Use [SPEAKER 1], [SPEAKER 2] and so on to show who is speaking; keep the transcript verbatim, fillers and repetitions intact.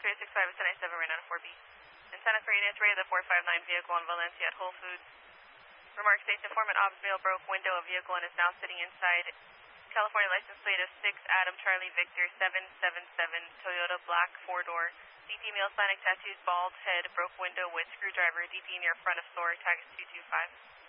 [SPEAKER 1] three six five, ten ninety-seven, ran out of four B. In Santa Fe, units rated the four five nine vehicle on Valencia at Whole Foods. Remark states informant Ops male broke window of vehicle and is now sitting inside. California license plate of six Adam Charlie Victor seven seven seven Toyota black four door. D P male Sonic tattoos, bald head, broke window with screwdriver. D P near front of store, tag is two two five.